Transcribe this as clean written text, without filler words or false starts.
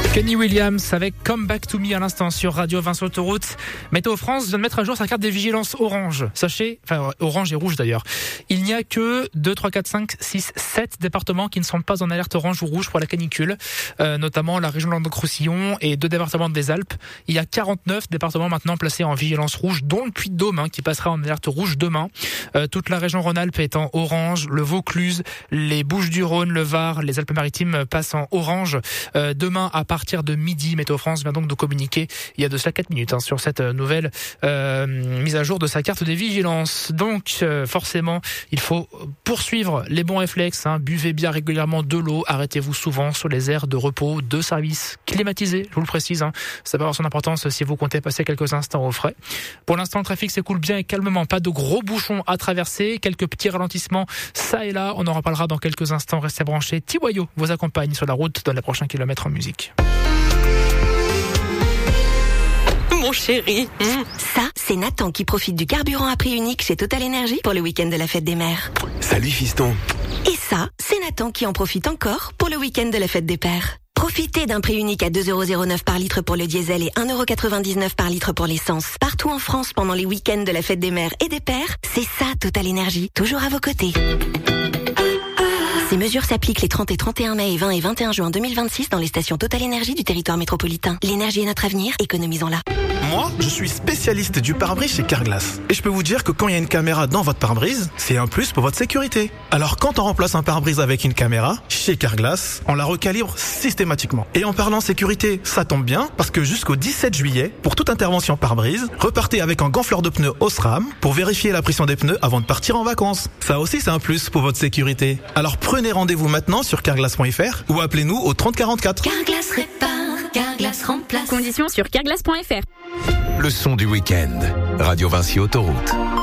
Kenny Williams avec Come Back to Me à l'instant sur Radio Vinci Autoroute. Météo France vient de mettre à jour sa carte des vigilances orange. Sachez, enfin orange et rouge d'ailleurs, il n'y a que 2, 3, 4, 5, 6, 7 départements qui ne sont pas en alerte orange ou rouge pour la canicule, notamment la région Languedoc-Roussillon et 2 départements des Alpes. Il y a 49 départements maintenant placés en vigilance rouge, dont le Puy-de-Dôme qui passera en alerte rouge demain. Toute la région Rhône-Alpes est en orange, le Vaucluse, les Bouches-du-Rhône, le Var, les Alpes-Maritimes passent en orange. Demain à partir de midi, Météo France vient donc de communiquer il y a de cela 4 minutes sur cette nouvelle mise à jour de sa carte des vigilances. Donc forcément, il faut poursuivre les bons réflexes. Buvez bien régulièrement de l'eau, arrêtez-vous souvent sur les aires de repos de service climatisés, je vous le précise. Ça va avoir son importance si vous comptez passer quelques instants au frais. Pour l'instant, le trafic s'écoule bien et calmement. Pas de gros bouchons à traverser, quelques petits ralentissements ça et là. On en reparlera dans quelques instants. Restez branchés. Tiwayo vous accompagne sur la route dans les prochains kilomètres en musique. Mon chéri. Ça, c'est Nathan qui profite du carburant à prix unique chez Total Energy pour le week-end de la fête des mères. Salut fiston. Et ça, c'est Nathan qui en profite encore pour le week-end de la fête des pères. Profitez d'un prix unique à 2,09€ par litre pour le diesel et 1,99€ par litre pour l'essence. Partout en France pendant les week-ends de la fête des mères et des pères, c'est ça Total Energy, toujours à vos côtés. Ces mesures s'appliquent les 30 et 31 mai et 20 et 21 juin 2026 dans les stations Total Energy du territoire métropolitain. L'énergie est notre avenir, économisons-la. Moi, je suis spécialiste du pare-brise chez Carglass. Et je peux vous dire que quand il y a une caméra dans votre pare-brise, c'est un plus pour votre sécurité. Alors quand on remplace un pare-brise avec une caméra, chez Carglass, on la recalibre systématiquement. Et en parlant sécurité, ça tombe bien, parce que jusqu'au 17 juillet, pour toute intervention pare-brise, repartez avec un gonfleur de pneus Osram pour vérifier la pression des pneus avant de partir en vacances. Ça aussi, c'est un plus pour votre sécurité. Alors prenez rendez-vous maintenant sur carglass.fr ou appelez-nous au 30 44. Carglass répare, Carglass remplace. Conditions sur carglass.fr. Le son du week-end. Radio Vinci Autoroute.